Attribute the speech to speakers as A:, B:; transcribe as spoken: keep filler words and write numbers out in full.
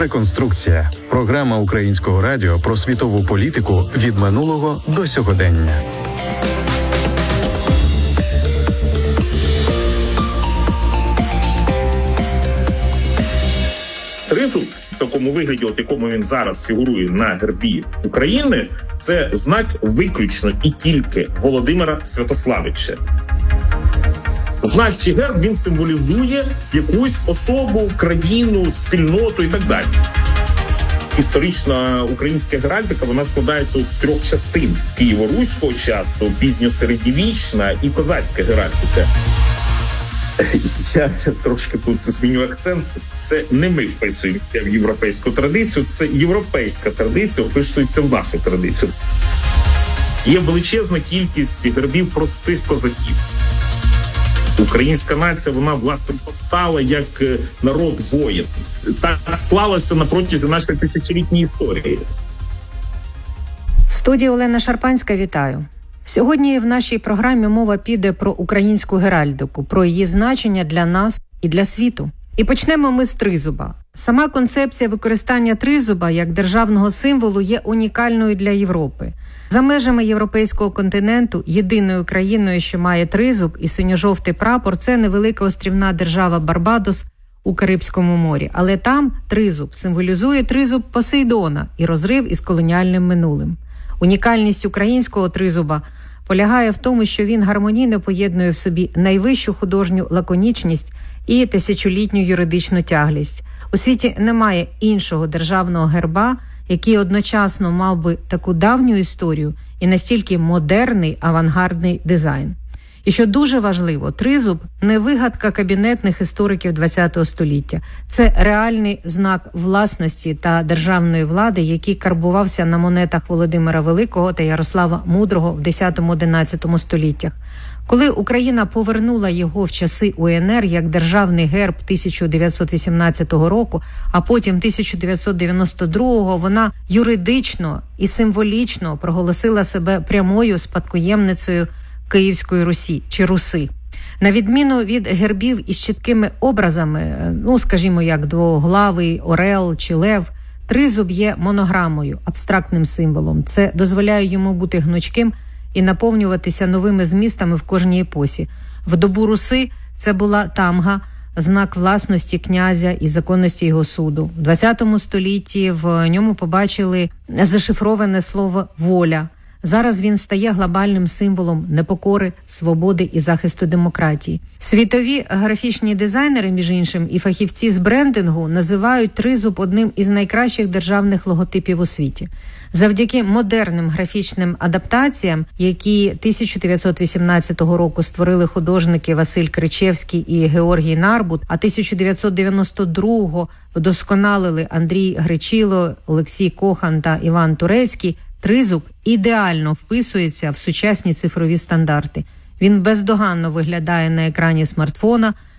A: Реконструкція. Програма Українського радіо про світову політику від минулого до сьогодення.
B: Тризуб в такому вигляді, от якому він зараз фігурує на гербі України, це знак виключно і тільки Володимира Святославича. Знак чи герб, він символізує якусь особу, країну, спільноту і так далі. Історична українська геральдика, вона складається з трьох частин: києво-руського часу, пізньосередньовічна і козацька геральдика. Я трошки тут зміню акцент. Це не ми вписуємося в європейську традицію, це європейська традиція вписується в нашу традицію. Є величезна кількість гербів простих козаків. Українська нація, вона, власне, постала як народ-воїн. Так склалося на протязі нашої тисячолітньої історії.
C: В студії Олена Шарпанська, вітаю. Сьогодні в нашій програмі мова піде про українську геральдику, про її значення для нас і для світу. І почнемо ми з тризуба. Сама концепція використання тризуба як державного символу є унікальною для Європи. За межами європейського континенту єдиною країною, що має тризуб і синьо-жовтий прапор, це невелика острівна держава Барбадос у Карибському морі. Але там тризуб символізує тризуб Посейдона і розрив із колоніальним минулим. Унікальність українського тризуба полягає в тому, що він гармонійно поєднує в собі найвищу художню лаконічність і тисячолітню юридичну тяглість. У світі немає іншого державного герба, який одночасно мав би таку давню історію і настільки модерний авангардний дизайн. І що дуже важливо, тризуб – не вигадка кабінетних істориків ХХ століття. Це реальний знак власності та державної влади, який карбувався на монетах Володимира Великого та Ярослава Мудрого в десятому-одинадцятому століттях. Коли Україна повернула його в часи У Ен Ер як державний герб тисяча дев'ятсот вісімнадцятого року, а потім тисяча дев'ятсот дев'яносто другого, вона юридично і символічно проголосила себе прямою спадкоємницею Київської Русі чи Руси. На відміну від гербів із чіткими образами, ну, скажімо, як двоглавий орел чи лев, тризуб є монограмою, абстрактним символом. Це дозволяє йому бути гнучким і наповнюватися новими змістами в кожній епосі. В добу Руси це була тамга, знак власності князя і законності його суду. В ХХ столітті в ньому побачили зашифроване слово «воля». Зараз він стає глобальним символом непокори, свободи і захисту демократії. Світові графічні дизайнери, між іншим, і фахівці з брендингу називають тризуб одним із найкращих державних логотипів у світі. Завдяки модерним графічним адаптаціям, які тисяча дев'ятсот вісімнадцятого року створили художники Василь Кричевський і Георгій Нарбут, а тисяча дев'ятсот дев'яносто другого вдосконалили Андрій Гречило, Олексій Кохан та Іван Турецький, тризуб ідеально вписується в сучасні цифрові стандарти. Він бездоганно виглядає на екрані смартфона,